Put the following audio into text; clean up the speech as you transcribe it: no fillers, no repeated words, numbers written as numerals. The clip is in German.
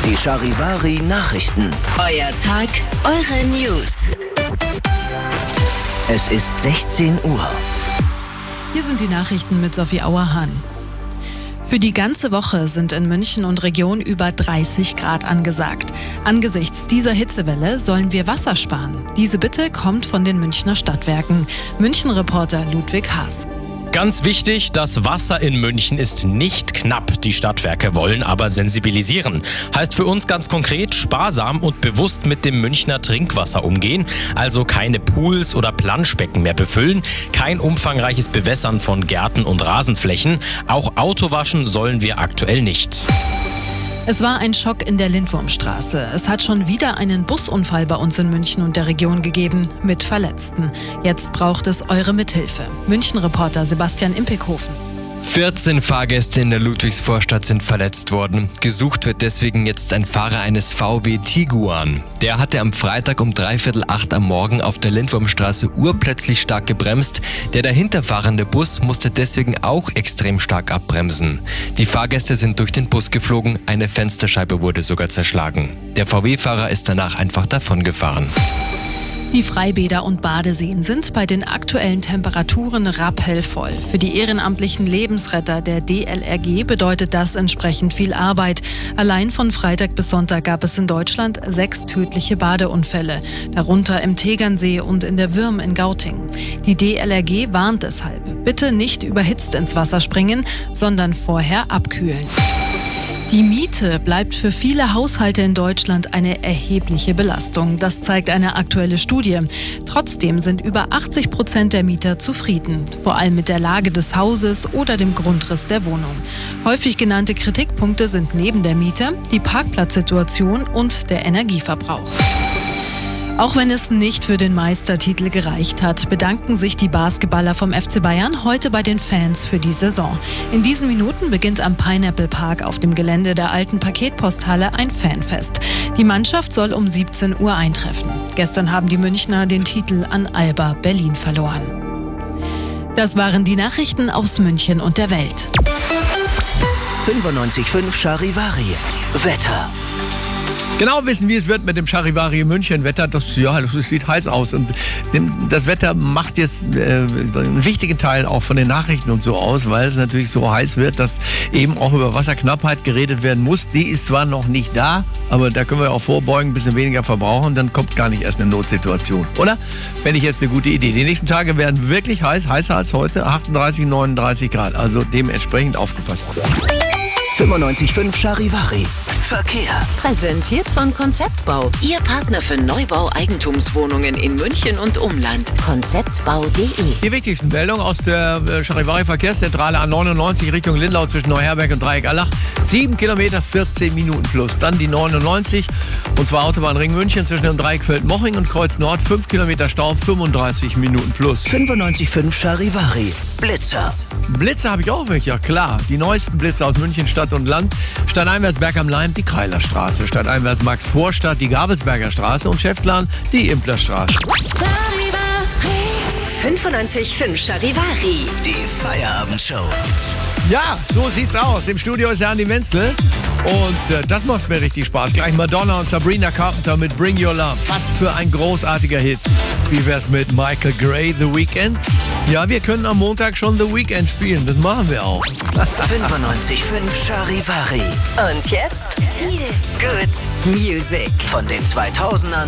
Die Charivari Nachrichten. Euer Tag, eure News. Es ist 16 Uhr. Hier sind die Nachrichten mit Sophie Auerhahn. Für die ganze Woche sind in München und Region über 30 Grad angesagt. Angesichts dieser Hitzewelle sollen wir Wasser sparen. Diese Bitte kommt von den Münchner Stadtwerken. München-Reporter Ludwig Haas. Ganz wichtig, das Wasser in München ist nicht knapp. Die Stadtwerke wollen aber sensibilisieren. Heißt für uns ganz konkret, sparsam und bewusst mit dem Münchner Trinkwasser umgehen. Also keine Pools oder Planschbecken mehr befüllen, kein umfangreiches Bewässern von Gärten und Rasenflächen. Auch Autowaschen sollen wir aktuell nicht. Es war ein Schock in der Lindwurmstraße. Es hat schon wieder einen Busunfall bei uns in München und der Region gegeben, mit Verletzten. Jetzt braucht es eure Mithilfe. München-Reporter Sebastian Impekhofen. 14 Fahrgäste in der Ludwigsvorstadt sind verletzt worden. Gesucht wird deswegen jetzt ein Fahrer eines VW Tiguan. Der hatte am Freitag um 7:45 am Morgen auf der Lindwurmstraße urplötzlich stark gebremst. Der dahinterfahrende Bus musste deswegen auch extrem stark abbremsen. Die Fahrgäste sind durch den Bus geflogen, eine Fensterscheibe wurde sogar zerschlagen. Der VW-Fahrer ist danach einfach davongefahren. Die Freibäder und Badeseen sind bei den aktuellen Temperaturen rappellvoll. Für die ehrenamtlichen Lebensretter der DLRG bedeutet das entsprechend viel Arbeit. Allein von Freitag bis Sonntag gab es in Deutschland 6 tödliche Badeunfälle, darunter im Tegernsee und in der Würm in Gauting. Die DLRG warnt deshalb, bitte nicht überhitzt ins Wasser springen, sondern vorher abkühlen. Die Miete bleibt für viele Haushalte in Deutschland eine erhebliche Belastung. Das zeigt eine aktuelle Studie. Trotzdem sind über 80% der Mieter zufrieden. Vor allem mit der Lage des Hauses oder dem Grundriss der Wohnung. Häufig genannte Kritikpunkte sind neben der Miete die Parkplatzsituation und der Energieverbrauch. Auch wenn es nicht für den Meistertitel gereicht hat, bedanken sich die Basketballer vom FC Bayern heute bei den Fans für die Saison. In diesen Minuten beginnt am Pineapple Park auf dem Gelände der alten Paketposthalle ein Fanfest. Die Mannschaft soll um 17 Uhr eintreffen. Gestern haben die Münchner den Titel an Alba Berlin verloren. Das waren die Nachrichten aus München und der Welt. 95.5 Charivari. Wetter. Genau wissen, wie es wird mit dem Charivari München Wetter. Das sieht heiß aus. Und das Wetter macht jetzt einen wichtigen Teil auch von den Nachrichten und so aus, weil es natürlich so heiß wird, dass eben auch über Wasserknappheit geredet werden muss. Die ist zwar noch nicht da, aber da können wir auch vorbeugen, ein bisschen weniger verbrauchen, dann kommt gar nicht erst eine Notsituation. Oder? Fände ich jetzt eine gute Idee. Die nächsten Tage werden wirklich heiß, heißer als heute, 38, 39 Grad. Also dementsprechend aufgepasst. 95.5 Charivari. Verkehr. Präsentiert von Konzeptbau. Ihr Partner für Neubau Eigentumswohnungen in München und Umland. Konzeptbau.de. Die wichtigsten Meldungen aus der Charivari Verkehrszentrale A99 Richtung Lindau zwischen Neuherberg und Dreieck-Allach. 7 Kilometer, 14 Minuten plus. Dann die 99, und zwar Autobahnring München zwischen dem Dreieck Feldmoching und Kreuz Nord. 5 Kilometer Stau, 35 Minuten plus. 95.5 Charivari. Blitzer. Blitze habe ich auch welche, ja klar. Die neuesten Blitze aus München, Stadt und Land. Stadteinwärts Berg am Laim, die Kreilerstraße. Stadteinwärts Max-Vorstadt, die Gabelsberger Straße. Und Schäftlarn, die Implerstraße. 95.5 Charivari. Die Feierabendshow. Ja, so sieht's aus. Im Studio ist Andi Menzel. Und das macht mir richtig Spaß. Gleich Madonna und Sabrina Carpenter mit Bring Your Love. Was für ein großartiger Hit. Wie wär's mit Michael Gray, The Weeknd? Ja, wir können am Montag schon The Weeknd spielen. Das machen wir auch. 95.5 Charivari. Und jetzt viel Good Music. Von den 2000ern